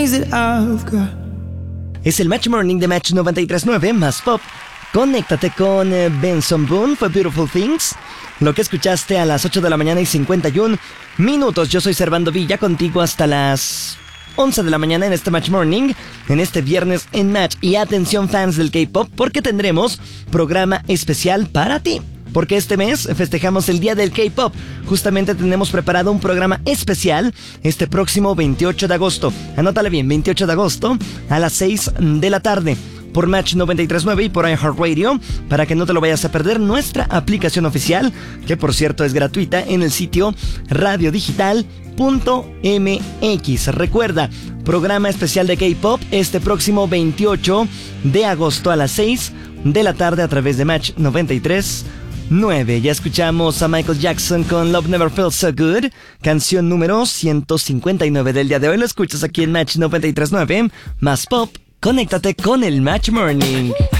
Es el Match Morning de Match 93.9 más Pop. Conéctate con Benson Boone, fue Beautiful Things. Lo que escuchaste a las 8 de la mañana y 51 minutos. Yo soy Servando Villa, contigo hasta las 11 de la mañana en este Match Morning, en este viernes en Match. Y atención fans del K-Pop, porque tendremos programa especial para ti. Porque este mes festejamos el Día del K-Pop. Justamente tenemos preparado un programa especial este próximo 28 de agosto. Anótale bien, 28 de agosto a las 6 de la tarde. Por Match 93.9 y por iHeartRadio, para que no te lo vayas a perder, nuestra aplicación oficial, que por cierto es gratuita, en el sitio radiodigital.mx. Recuerda, programa especial de K-Pop este próximo 28 de agosto a las 6 de la tarde a través de Match 93.9. Ya escuchamos a Michael Jackson con Love Never Felt So Good, canción número 159 del día de hoy. Lo escuchas aquí en Match 93.9 más Pop. Conéctate con el Match Morning.